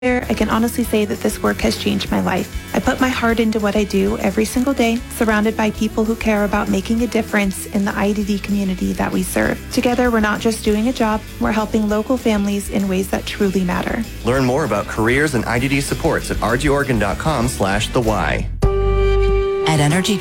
I can honestly say that this work has changed my life. I put my heart into what I do every single day, surrounded by people who care about making a difference in the IDD community that we serve. Together, we're not just doing a job, we're helping local families in ways that truly matter. Learn more about careers and IDD supports at rgoregon.com/thewhy. At Energy